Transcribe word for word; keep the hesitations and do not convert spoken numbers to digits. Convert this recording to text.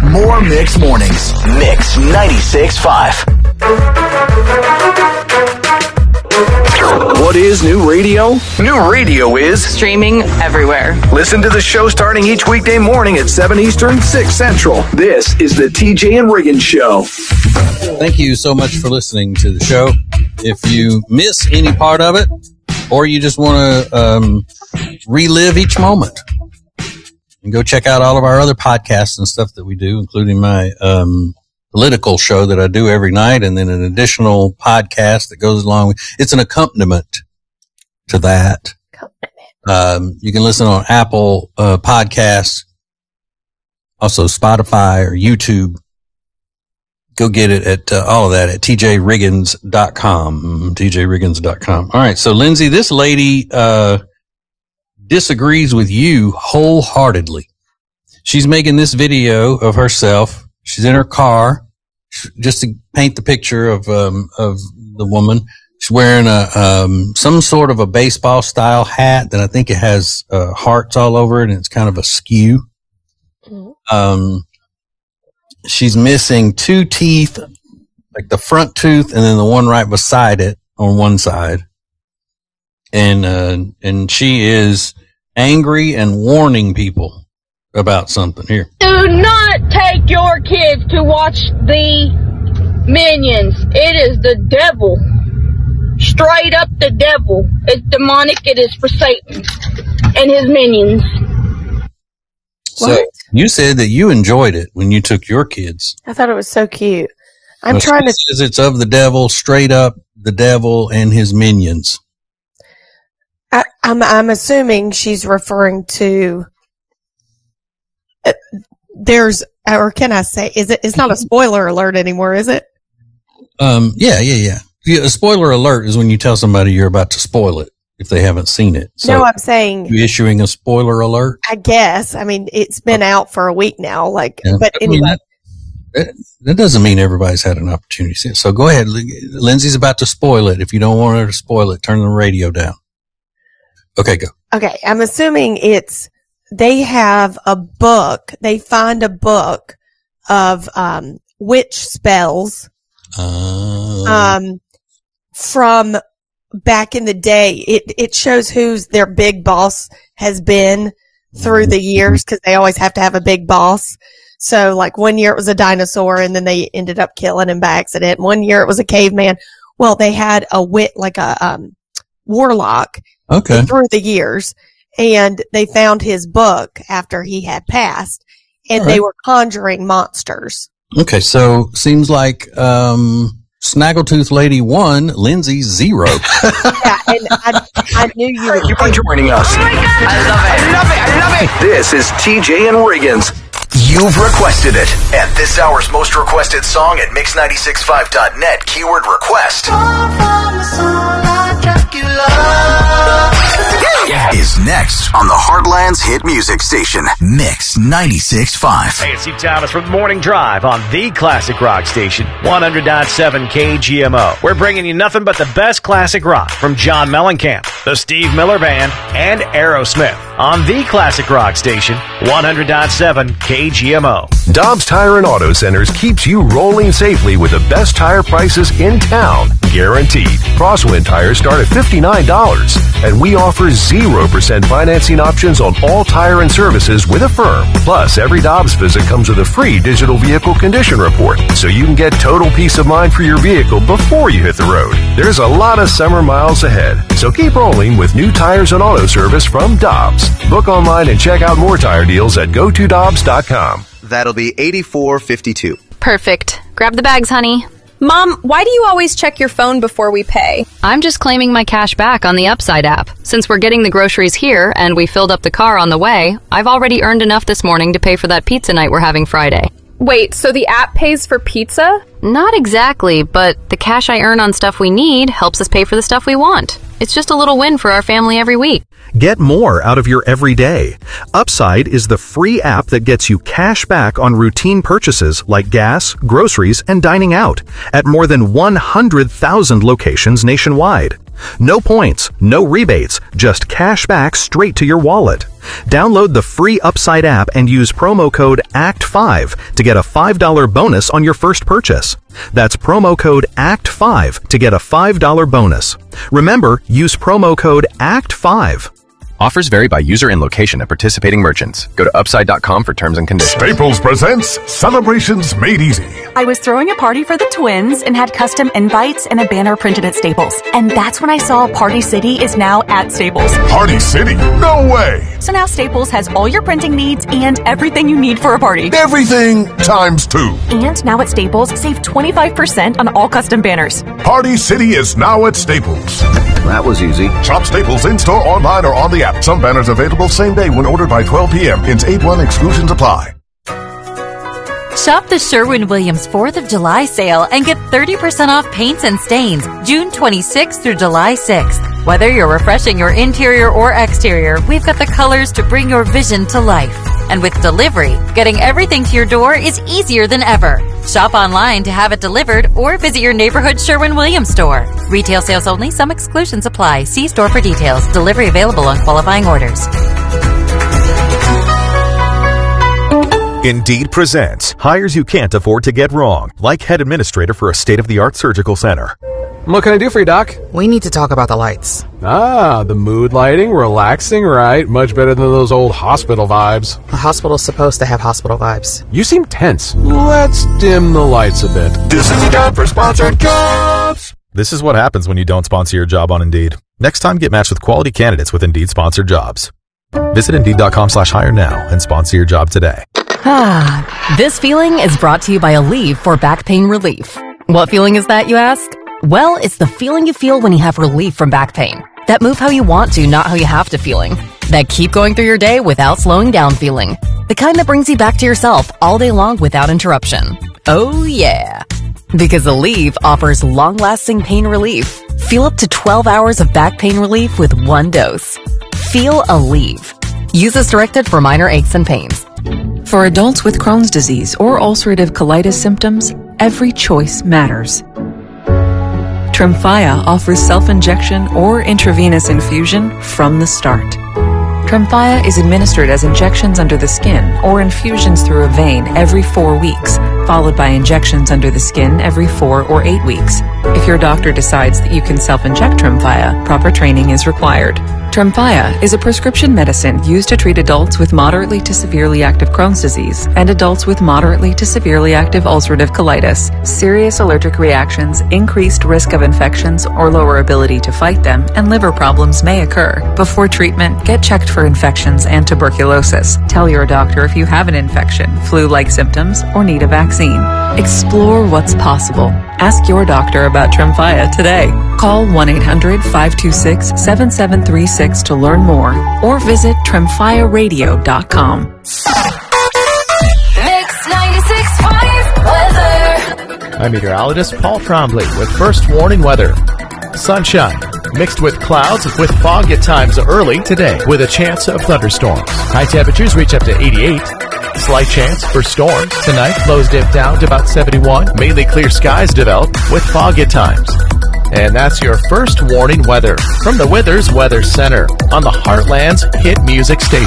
More Mix Mornings. Mix ninety-six point five. What is new radio? New radio is streaming everywhere. Listen to the show starting each weekday morning at seven Eastern, six Central. This is the T J and Riggins Show. Thank you so much for listening to the show. If you miss any part of it, or you just want to um, relive each moment, and go check out all of our other podcasts and stuff that we do, including my um, political show that I do every night, and then an additional podcast that goes along with it's an accompaniment to that. Um, you can listen on Apple uh, Podcasts, also Spotify or YouTube. Go get it at uh, all of that at T J Riggins dot com. T J Riggins dot com. All right. So, Lindsay, this lady uh disagrees with you wholeheartedly. She's making this video of herself. She's in her car, just to paint the picture of um of the woman. She's wearing a um some sort of a baseball style hat that I think it has uh, hearts all over it, and it's kind of askew. Um. She's missing two teeth, like the front tooth and then the one right beside it on one side. And, uh, and she is angry and warning people about something here. Do not take your kids to watch the Minions. It is the devil. Straight up the devil. It's demonic. It is for Satan and his minions. So what? You said that you enjoyed it when you took your kids. I thought it was so cute. I'm well, trying to. Says it's of the devil, straight up the devil and his minions. I, I'm I'm assuming she's referring to. Uh, there's, or can I say, is it? It's not a spoiler alert anymore, is it? Um. Yeah. Yeah. Yeah. Yeah. A spoiler alert is when you tell somebody you're about to spoil it if they haven't seen it. So no, I'm saying you issuing a spoiler alert. I guess. I mean, it's been out for a week now. Like, yeah. But anyway, I mean, that, that doesn't mean everybody's had an opportunity to see it. So go ahead. Lindsay's about to spoil it. If you don't want her to spoil it, turn the radio down. Okay, go. Okay, I'm assuming it's they have a book. They find a book of um, witch spells uh, um, from. Back in the day, it, it shows who's their big boss has been through the years, because they always have to have a big boss. So, like, one year it was a dinosaur, and then they ended up killing him by accident. One year it was a caveman. Well, they had a wit, like a um, warlock okay. through the years, and they found his book after he had passed, and right. They were conjuring monsters. Okay, so seems like um Snaggletooth Lady one, Lindsay zero. Yeah, and I, I knew you. Thank you for joining us. Oh my God, I love it. I love it. I love it. This is T J and Riggins. You've requested it. At this hour's most requested song at mix nine six five dot net, keyword request. Is next on the Heartland's hit music station, Mix ninety-six point five. Hey, it's Steve Thomas from the Morning Drive on the classic rock station, one hundred point seven K G M O. We're bringing you nothing but the best classic rock from John Mellencamp, the Steve Miller Band, and Aerosmith on the classic rock station, one hundred point seven K G M O. Dobbs Tire and Auto Centers keeps you rolling safely with the best tire prices in town, guaranteed. Crosswind tires start at fifty-nine dollars, and we offer zero percent financing options on all tire and services with a firm. Plus, every Dobbs visit comes with a free digital vehicle condition report, so you can get total peace of mind for your vehicle before you hit the road. There's a lot of summer miles ahead, so keep rolling with new tires and auto service from Dobbs. Book online and check out more tire deals at go to dobbs dot com. That'll be eighty-four fifty-two. Perfect. Grab the bags, honey. Mom, why do you always check your phone before we pay? I'm just claiming my cash back on the Upside app. Since we're getting the groceries here and we filled up the car on the way, I've already earned enough this morning to pay for that pizza night we're having Friday. Wait, so the app pays for pizza? Not exactly, but the cash I earn on stuff we need helps us pay for the stuff we want. It's just a little win for our family every week. Get more out of your everyday. Upside is the free app that gets you cash back on routine purchases like gas, groceries, and dining out at more than one hundred thousand locations nationwide. No points, no rebates, just cash back straight to your wallet. Download the free Upside app and use promo code A C T five to get a five dollars bonus on your first purchase. That's promo code A C T five to get a five dollars bonus. Remember, use promo code A C T five. Offers vary by user and location at participating merchants. Go to upside dot com for terms and conditions. Staples presents Celebrations Made Easy. I was throwing a party for the twins and had custom invites and a banner printed at Staples. And that's when I saw Party City is now at Staples. Party City? No way! So now Staples has all your printing needs and everything you need for a party. Everything times two. And now at Staples, save twenty-five percent on all custom banners. Party City is now at Staples. That was easy. Shop Staples in-store, online, or on the app. Some banners available same day when ordered by twelve p.m. Ins eight one exclusions apply. Shop the Sherwin-Williams fourth of July sale and get thirty percent off paints and stains June twenty-sixth through July sixth. Whether you're refreshing your interior or exterior, we've got the colors to bring your vision to life. And with delivery, getting everything to your door is easier than ever. Shop online to have it delivered or visit your neighborhood Sherwin-Williams store. Retail sales only. Some exclusions apply. See store for details. Delivery available on qualifying orders. Indeed presents hires you can't afford to get wrong, like head administrator for a state-of-the-art surgical center. What can I do for you, Doc? We need to talk about the lights. Ah, the mood lighting, relaxing, right? Much better than those old hospital vibes. A hospital's supposed to have hospital vibes. You seem tense. Let's dim the lights a bit. This is time for sponsored jobs. This is what happens when you don't sponsor your job on Indeed. Next time, get matched with quality candidates with Indeed sponsored jobs. Visit Indeed.com slash hire now and sponsor your job today. Ah, this feeling is brought to you by Aleve for back pain relief. What feeling is that, you ask? Well, it's the feeling you feel when you have relief from back pain. That move how you want to, not how you have to feeling. That keep going through your day without slowing down feeling. The kind that brings you back to yourself all day long without interruption. Oh yeah. Because Aleve offers long-lasting pain relief. Feel up to twelve hours of back pain relief with one dose. Feel Aleve. Use as directed for minor aches and pains. For adults with Crohn's disease or ulcerative colitis symptoms, every choice matters. Tremfya offers self-injection or intravenous infusion from the start. Tremfya is administered as injections under the skin or infusions through a vein every four weeks, followed by injections under the skin every four or eight weeks. If your doctor decides that you can self-inject Tremfya, proper training is required. Tremfya is a prescription medicine used to treat adults with moderately to severely active Crohn's disease and adults with moderately to severely active ulcerative colitis. Serious allergic reactions, increased risk of infections or lower ability to fight them, and liver problems may occur. Before treatment, get checked for infections and tuberculosis. Tell your doctor if you have an infection, flu-like symptoms, or need a vaccine. Explore what's possible. Ask your doctor about Tremfya today. Call one eight hundred five two six seven seven three six to learn more or visit tremfya radio dot com. Mix ninety-six point five weather. I'm meteorologist Paul Trombley with first warning weather. Sunshine mixed with clouds with fog at times early today with a chance of thunderstorms. High temperatures reach up to eighty-eight. Slight chance for storms tonight. Lows dip down to about seventy-one. Mainly clear skies develop with fog at times. And that's your first warning weather from the Withers Weather Center on the Heartland's hit music station.